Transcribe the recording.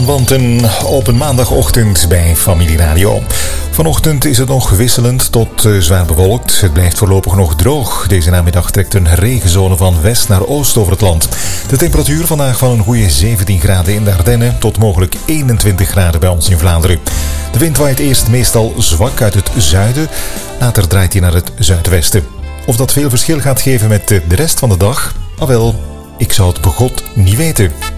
van Wanten op een maandagochtend bij Familie Radio. Vanochtend is het nog wisselend tot zwaar bewolkt. Het blijft voorlopig nog droog. Deze namiddag trekt een regenzone van west naar oost over het land. De temperatuur vandaag van een goede 17 graden in de Ardennen tot mogelijk 21 graden bij ons in Vlaanderen. De wind waait eerst meestal zwak uit het zuiden, later draait hij naar het zuidwesten. Of dat veel verschil gaat geven met de rest van de dag? Ah wel, ik zou het begot niet weten.